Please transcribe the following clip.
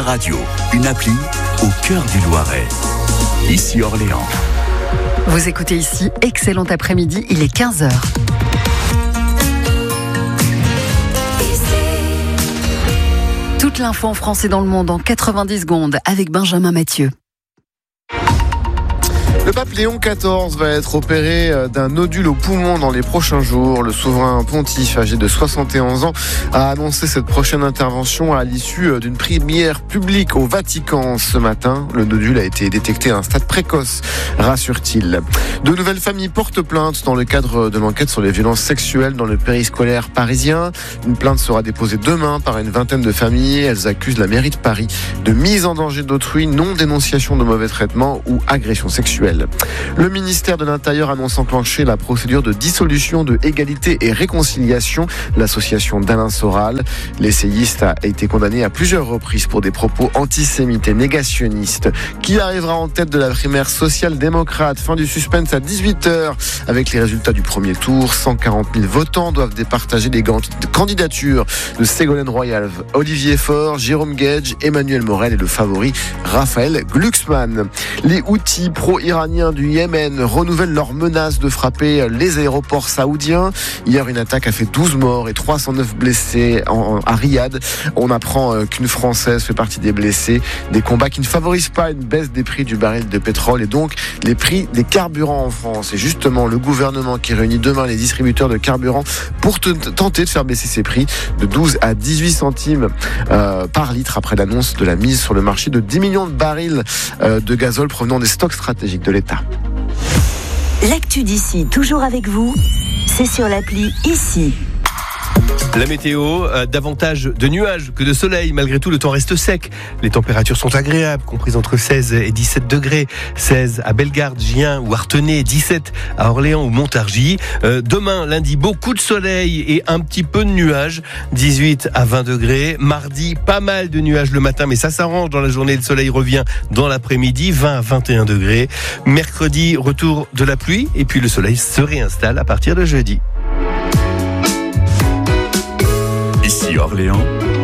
Radio, une appli au cœur du Loiret. Ici Orléans. Vous écoutez ici, excellent après-midi, il est 15h. Toute l'info en France et dans le monde en 90 secondes avec Benjamin Mathieu. Le pape Léon XIV va être opéré d'un nodule au poumon dans les prochains jours. Le souverain pontife, âgé de 71 ans, a annoncé cette prochaine intervention à l'issue d'une prière publique au Vatican ce matin. Le nodule a été détecté à un stade précoce, rassure-t-il. De nouvelles familles portent plainte dans le cadre de l'enquête sur les violences sexuelles dans le périscolaire parisien. Une plainte sera déposée demain par une vingtaine de familles. Elles accusent la mairie de Paris de mise en danger d'autrui, non-dénonciation de mauvais traitements ou agression sexuelle. Le ministère de l'Intérieur annonce enclencher la procédure de dissolution de Égalité et Réconciliation, l'association d'Alain Soral. L'essayiste a été condamné à plusieurs reprises pour des propos antisémites et négationnistes. Qui arrivera en tête de la primaire social-démocrate? Fin du suspense à 18h avec les résultats du premier tour. 140 000 votants doivent départager les candidatures de Ségolène Royal, Olivier Faure, Jérôme Guedj, Emmanuel Morel et le favori Raphaël Glucksmann. Les Houthis pro-iraniens du Yémen renouvellent leur menace de frapper les aéroports saoudiens. Hier, une attaque a fait 12 morts et 309 blessés à Riyad. On apprend qu'une Française fait partie des blessés. Des combats qui ne favorisent pas une baisse des prix du baril de pétrole et donc les prix des carburants en France. Et justement, le gouvernement qui réunit demain les distributeurs de carburant pour tenter de faire baisser ces prix de 12 à 18 centimes par litre après l'annonce de la mise sur le marché de 10 millions de barils de gazole provenant des stocks stratégiques de l'État. L'actu d'ici, toujours avec vous, c'est sur l'appli Ici. La météo, davantage de nuages que de soleil. Malgré tout, le temps reste sec. Les températures sont agréables, comprises entre 16 et 17 degrés. 16 à Bellegarde, Gien ou Artenay, 17 à Orléans ou Montargis. Demain, lundi, beaucoup de soleil et un petit peu de nuages. 18 à 20 degrés. Mardi, pas mal de nuages le matin, mais ça s'arrange dans la journée. Le soleil revient dans l'après-midi, 20 à 21 degrés. Mercredi, retour de la pluie. Et puis le soleil se réinstalle à partir de jeudi. Ici Orléans.